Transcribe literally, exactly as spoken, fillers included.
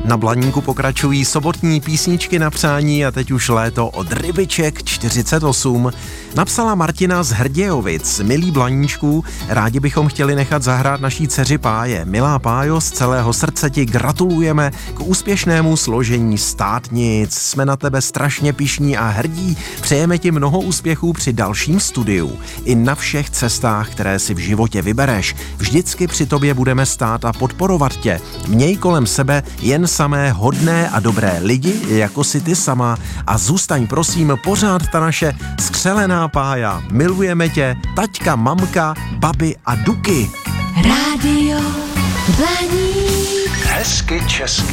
Na Blaníku pokračují sobotní písničky na přání a teď už léto od Rybiček čtyřicet osm. Napsala Martina z Hrdějovic. Milý Blaníčku, rádi bychom chtěli nechat zahrát naší dceři Páje. Milá Pájo, z celého srdce ti gratulujeme k úspěšnému složení státnic. Jsme na tebe strašně pyšní a hrdí. Přejeme ti mnoho úspěchů při dalším studiu. I na všech cestách, které si v životě vybereš. Vždycky při tobě budeme stát a podporovat tě. Měj kolem sebe jen samé hodné a dobré lidi, jako si ty sama, a zůstaň prosím pořád ta naše skřelená Pája. Milujeme tě, taťka, mamka, babi a Duky. Rádio Blaník. Hezky česky.